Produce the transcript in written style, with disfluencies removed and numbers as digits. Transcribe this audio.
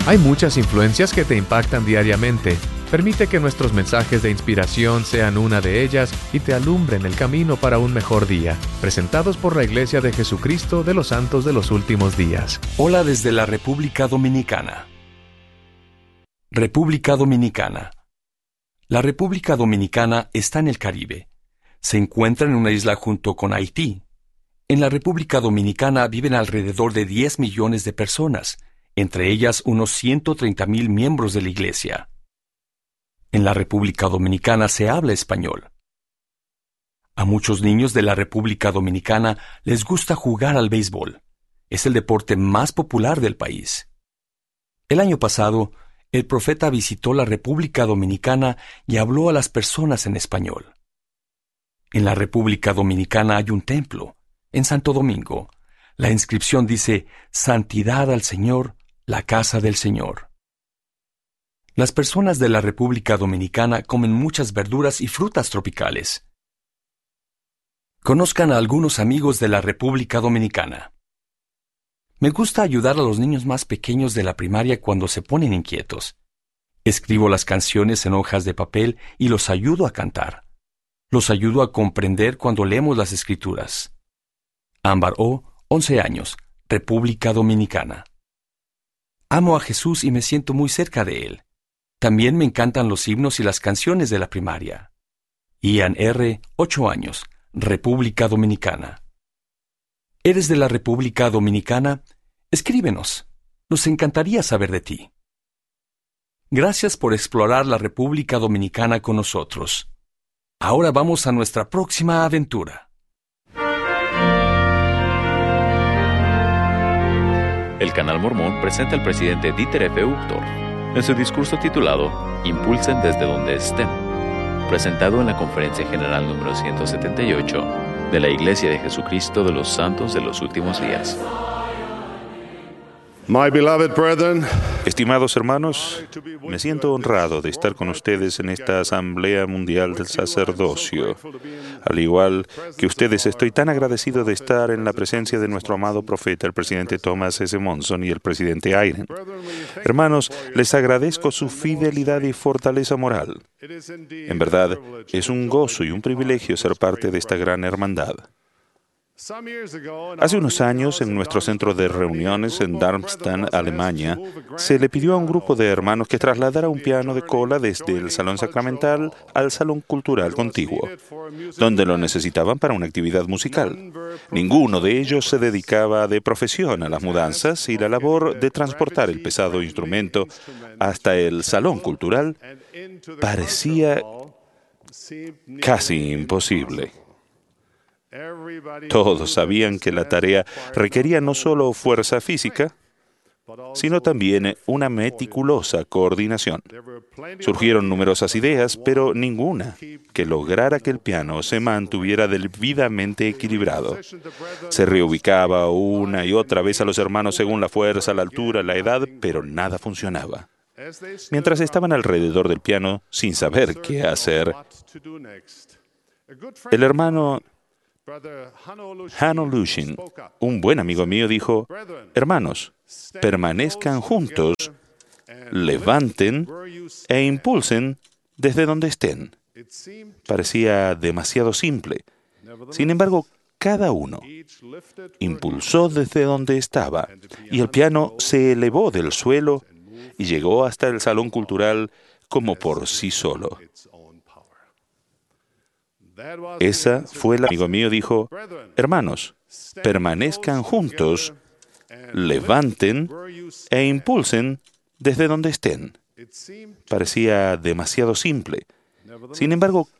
Hay muchas influencias que te impactan diariamente. Permite que nuestros mensajes de inspiración sean una de ellas y te alumbren el camino para un mejor día. Presentados por la Iglesia de Jesucristo de los Santos de los Últimos Días. Hola desde la República Dominicana. República Dominicana. La República Dominicana está en el Caribe. Se encuentra en una isla junto con Haití. En la República Dominicana viven alrededor de 10 millones de personas, entre ellas unos 130,000 miembros de la Iglesia. En la República Dominicana se habla español. A muchos niños de la República Dominicana les gusta jugar al béisbol. Es el deporte más popular del país. El año pasado, el profeta visitó la República Dominicana y habló a las personas en español. En la República Dominicana hay un templo, en Santo Domingo. La inscripción dice: Santidad al Señor, la casa del Señor. Las personas de la República Dominicana comen muchas verduras y frutas tropicales. Conozcan a algunos amigos de la República Dominicana. Me gusta ayudar a los niños más pequeños de la primaria cuando se ponen inquietos. Escribo las canciones en hojas de papel y los ayudo a cantar. Los ayudo a comprender cuando leemos las Escrituras. Ámbar O., 11 años, República Dominicana. Amo a Jesús y me siento muy cerca de Él. También me encantan los himnos y las canciones de la primaria. Ian R., 8 años, República Dominicana. ¿Eres de la República Dominicana? Escríbenos. Nos encantaría saber de ti. Gracias por explorar la República Dominicana con nosotros. Ahora vamos a nuestra próxima aventura. El Canal Mormón presenta al presidente Dieter F. Uchtdorf en su discurso titulado Impulsen desde donde estén, presentado en la Conferencia General número 178 de la Iglesia de Jesucristo de los Santos de los Últimos Días. My beloved brethren, Estimados hermanos, me siento honrado de estar con ustedes en esta Asamblea Mundial del Sacerdocio. Al igual que ustedes, estoy tan agradecido de estar en la presencia de nuestro amado profeta, el presidente Thomas S. Monson y el presidente Ayren. Hermanos, les agradezco su fidelidad y fortaleza moral. En verdad, es un gozo y un privilegio ser parte de esta gran hermandad. Hace unos años, en nuestro centro de reuniones en Darmstadt, Alemania, se le pidió a un grupo de hermanos que trasladara un piano de cola desde el salón sacramental al salón cultural contiguo, donde lo necesitaban para una actividad musical. Ninguno de ellos se dedicaba de profesión a las mudanzas y la labor de transportar el pesado instrumento hasta el salón cultural parecía casi imposible. Todos sabían que la tarea requería no solo fuerza física, sino también una meticulosa coordinación. Surgieron numerosas ideas, pero ninguna que lograra que el piano se mantuviera debidamente equilibrado. Se reubicaba una y otra vez a los hermanos según la fuerza, la altura, la edad, pero nada funcionaba. Mientras estaban alrededor del piano sin saber qué hacer, el hermano Hanno Lushin, un buen amigo mío, dijo: hermanos, permanezcan juntos, levanten e impulsen desde donde estén. Parecía demasiado simple. Sin embargo, cada uno impulsó desde donde estaba y el piano se elevó del suelo y llegó hasta el salón cultural como por sí solo. Esa fue la... amigo mío dijo: hermanos, permanezcan juntos, levanten e impulsen desde donde estén. Parecía demasiado simple. Sin embargo,